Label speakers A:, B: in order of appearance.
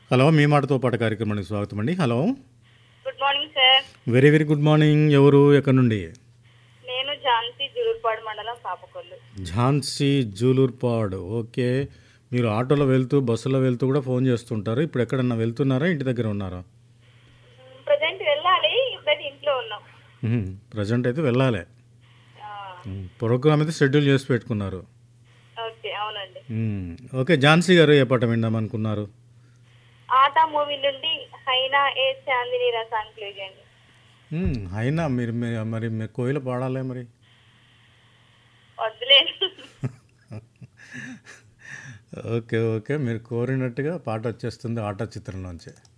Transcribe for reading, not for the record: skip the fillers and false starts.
A: Hello మీ మాటతో పాటు కార్యక్రమానికి స్వాగతం అండి. Hello,
B: good morning sir.
A: Very very good morning. ఎవరు, ఎక్కడి నుండి?
B: నేను ఝాన్సీ జులూర్పాడు మండలం పాపకొల్లు.
A: ఝాన్సీ జూలూర్పాడ్. ఓకే, మీరు ఆటోలో వెళ్తూ బస్సులో వెళ్తూ కూడా ఫోన్ చేస్తుంటారు. ఇప్పుడు ఎక్కడన్నా వెళ్తున్నారా, ఇంటి దగ్గర ఉన్నారా?
B: ప్రజెంట్ వెళ్ళాలి, ఇప్పుడైతే ఇంట్లో ఉన్నాం.
A: ప్రజెంట్ అయితే వెళ్ళాలి.
B: ఆ,
A: ప్రోగ్రామ్ అయితే షెడ్యూల్ చేసి పెట్టుకున్నారు.
B: ఓకే, అవునండి.
A: ఓకే, ఝాన్సీ గారు ఏ పాట విందామనుకున్నారు?
B: ఆట మూవీ నుండి హైనా ఏ చాందిని రసాన్ ప్లే చేయండి.
A: అయినా మరి మీరు కోయిల పాడాలే మరి.
B: వద్దులేదు.
A: ఓకే ఓకే, మీరు కోరినట్టుగా పాట వచ్చేస్తుంది ఆట చిత్రంలోంచి.